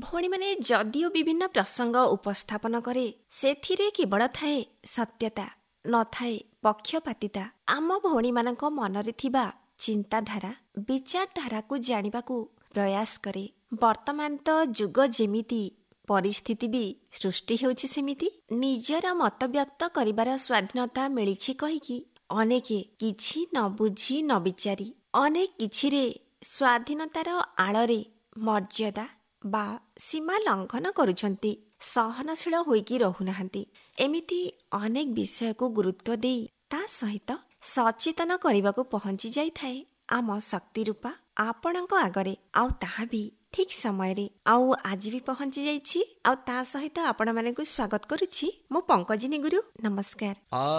ଭଉଣୀମାନେ ଯଦିଓ ବିଭିନ୍ନ ପ୍ରସଙ୍ଗ ଉପସ୍ଥାପନ କରେ, ସେଥିରେ କେବଳ ଥାଏ ସତ୍ୟତା, ନଥାଏ ପକ୍ଷପାତିତା। ଆମ ଭଉଣୀମାନଙ୍କ ମନରେ ଥିବା ଚିନ୍ତାଧାରା, ବିଚାରଧାରାକୁ ଜାଣିବାକୁ ପ୍ରୟାସ କରେ। ବର୍ତ୍ତମାନ ତ ଯୁଗ ଯେମିତି, ପରିସ୍ଥିତି ବି ସୃଷ୍ଟି ହେଉଛି ସେମିତି। ନିଜର ମତ ବ୍ୟକ୍ତ କରିବାର ସ୍ୱାଧୀନତା ମିଳିଛି କହିକି ଅନେକ କିଛି ନ ବୁଝି ନ ବିଚାରି ଅନେକ କିଛିରେ ସ୍ୱାଧୀନତାର ଆଳରେ ମର୍ଯ୍ୟାଦା ବା ସୀମା ଲଙ୍ଘନ କରୁଛନ୍ତି। ସହନଶୀଳ ହୋଇକି ରହୁନାହାନ୍ତି। ଏମିତି ଅନେକ ବିଷୟକୁ ଗୁରୁତ୍ୱ ଦେଇ ତା ସହିତ ସଚେତନ କରିବାକୁ ପହଞ୍ଚି ଯାଇଥାଏ ଆମ ଶକ୍ତିରୂପା ଆପଣଙ୍କ ଆଗରେ। ଆଉ ତାହା ବି ଠିକ୍ ସମୟରେ। ଆଉ ଆଜି ବି ପହଞ୍ଚି ଯାଇଛି। ଆଉ ତା ସହିତ ଆପଣମାନଙ୍କୁ ସ୍ୱାଗତ କରୁଛି ମୁଁ ପଙ୍କଜିନୀ ଗୁରୁ। ନମସ୍କାର।